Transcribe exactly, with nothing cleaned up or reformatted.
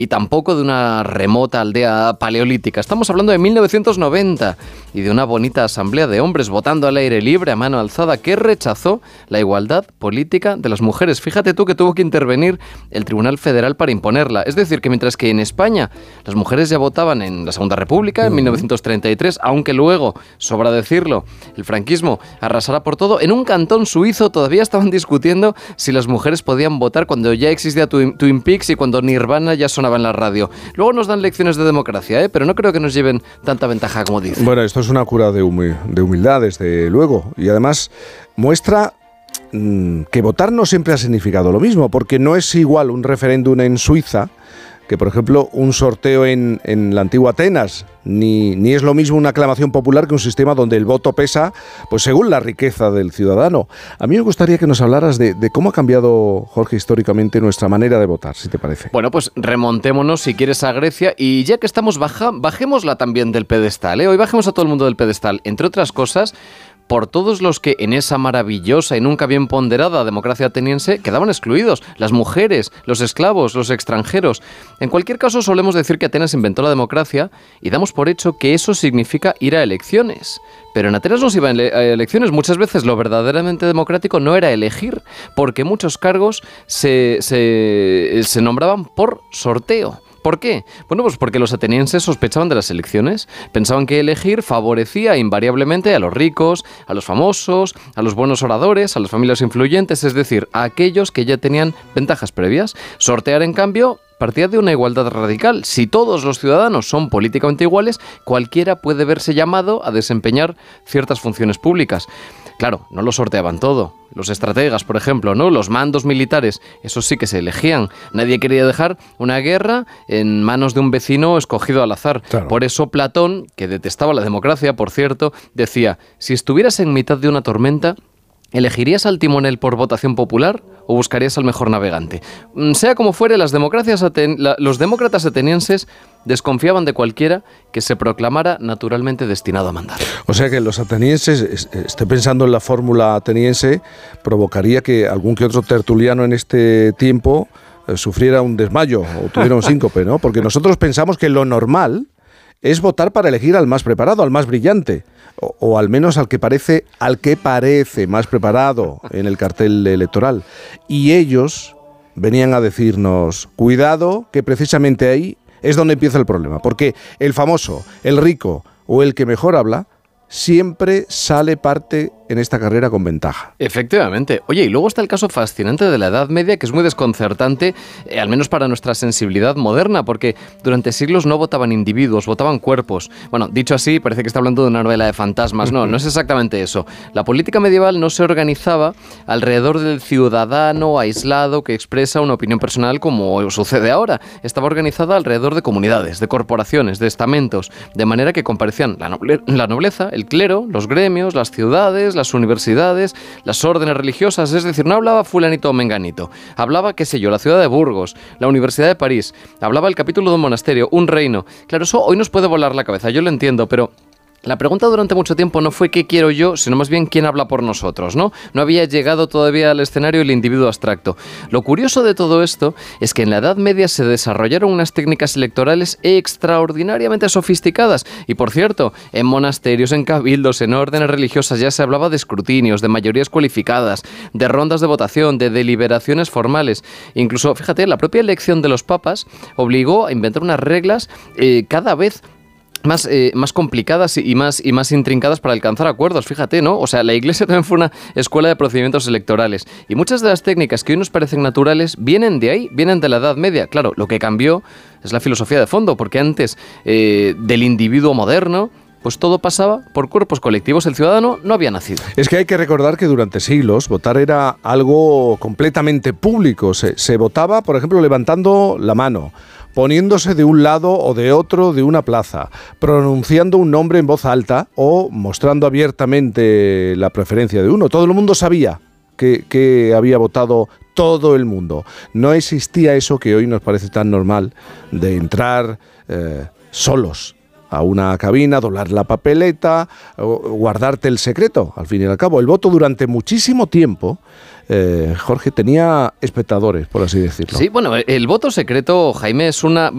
y tampoco de una remota aldea paleolítica. Estamos hablando de mil novecientos noventa y de una bonita asamblea de hombres votando al aire libre a mano alzada que rechazó la igualdad política de las mujeres. Fíjate tú que tuvo que intervenir el Tribunal Federal para imponerla. Es decir, que mientras que en España las mujeres ya votaban en la Segunda República, en mil novecientos treinta y tres, aunque luego, sobra decirlo, el franquismo arrasara por todo, en un cantón suizo todavía estaban discutiendo si las mujeres podían votar cuando ya existía Twin, Twin Peaks y cuando Nirvana ya sonaba en la radio. Luego nos dan lecciones de democracia, ¿eh? Pero no creo que nos lleven tanta ventaja como dicen. Bueno, esto es una cura de, humi- de humildad, desde luego, y además muestra mmm, que votar no siempre ha significado lo mismo, porque no es igual un referéndum en Suiza que, por ejemplo, un sorteo en, en la antigua Atenas, ni, ni es lo mismo una aclamación popular que un sistema donde el voto pesa pues según la riqueza del ciudadano. A mí me gustaría que nos hablaras de, de cómo ha cambiado, Jorge, históricamente nuestra manera de votar, si te parece. Bueno, pues remontémonos, si quieres, a Grecia, y ya que estamos, baja, bajémosla también del pedestal, ¿eh? Hoy bajemos a todo el mundo del pedestal, entre otras cosas, por todos los que en esa maravillosa y nunca bien ponderada democracia ateniense quedaban excluidos, las mujeres, los esclavos, los extranjeros. En cualquier caso, solemos decir que Atenas inventó la democracia y damos por hecho que eso significa ir a elecciones. Pero en Atenas no se iba a elecciones. Muchas veces lo verdaderamente democrático no era elegir, porque muchos cargos se, se, se nombraban por sorteo. ¿Por qué? Bueno, pues porque los atenienses sospechaban de las elecciones. Pensaban que elegir favorecía invariablemente a los ricos, a los famosos, a los buenos oradores, a las familias influyentes, es decir, a aquellos que ya tenían ventajas previas. Sortear, en cambio, partía de una igualdad radical. Si todos los ciudadanos son políticamente iguales, cualquiera puede verse llamado a desempeñar ciertas funciones públicas. Claro, no lo sorteaban todo. Los estrategas, por ejemplo, ¿no? Los mandos militares, esos sí que se elegían. Nadie quería dejar una guerra en manos de un vecino escogido al azar. Claro. Por eso Platón, que detestaba la democracia, por cierto, decía: si estuvieras en mitad de una tormenta, ¿elegirías al timonel por votación popular o buscarías al mejor navegante? Sea como fuere, las democracias aten- la, los demócratas atenienses desconfiaban de cualquiera que se proclamara naturalmente destinado a mandar. O sea que los atenienses, esté pensando en la fórmula ateniense, provocaría que algún que otro tertuliano en este tiempo eh, sufriera un desmayo o tuviera un síncope, ¿no? Porque nosotros pensamos que lo normal es votar para elegir al más preparado, al más brillante, o, o al menos al que parece, al que parece más preparado en el cartel electoral. Y ellos venían a decirnos: cuidado, que precisamente ahí es donde empieza el problema, porque el famoso, el rico o el que mejor habla siempre sale parte en esta carrera con ventaja. Efectivamente. Oye, y luego está el caso fascinante de la Edad Media, que es muy desconcertante, eh, al menos para nuestra sensibilidad moderna, porque durante siglos no votaban individuos, votaban cuerpos. Bueno, dicho así, parece que está hablando de una novela de fantasmas. No, no es exactamente eso. La política medieval no se organizaba alrededor del ciudadano aislado que expresa una opinión personal como sucede ahora. Estaba organizada alrededor de comunidades, de corporaciones, de estamentos, de manera que comparecían la, noble- la nobleza, el clero, los gremios, las ciudades, las universidades, las órdenes religiosas. Es decir, no hablaba fulanito o menganito, hablaba, qué sé yo, la ciudad de Burgos, la Universidad de París, hablaba el capítulo de un monasterio, un reino. Claro, eso hoy nos puede volar la cabeza, yo lo entiendo, pero la pregunta durante mucho tiempo no fue qué quiero yo, sino más bien quién habla por nosotros, ¿no? No había llegado todavía al escenario el individuo abstracto. Lo curioso de todo esto es que en la Edad Media se desarrollaron unas técnicas electorales extraordinariamente sofisticadas. Y por cierto, en monasterios, en cabildos, en órdenes religiosas ya se hablaba de escrutinios, de mayorías cualificadas, de rondas de votación, de deliberaciones formales. Incluso, fíjate, la propia elección de los papas obligó a inventar unas reglas eh, cada vez Más, eh, más complicadas y más, y más intrincadas para alcanzar acuerdos, fíjate, ¿no? O sea, la Iglesia también fue una escuela de procedimientos electorales. Y muchas de las técnicas que hoy nos parecen naturales vienen de ahí, vienen de la Edad Media. Claro, lo que cambió es la filosofía de fondo, porque antes eh, del individuo moderno, pues todo pasaba por cuerpos colectivos, el ciudadano no había nacido. Es que hay que recordar que durante siglos votar era algo completamente público. Se, se votaba, por ejemplo, levantando la mano, poniéndose de un lado o de otro de una plaza, pronunciando un nombre en voz alta o mostrando abiertamente la preferencia de uno. Todo el mundo sabía que, que había votado todo el mundo. No existía eso que hoy nos parece tan normal de entrar eh, solos a una cabina, doblar la papeleta, guardarte el secreto. Al fin y al cabo, el voto durante muchísimo tiempo, eh, Jorge, tenía espectadores, por así decirlo. Sí, bueno, el voto secreto, Jaime, es una...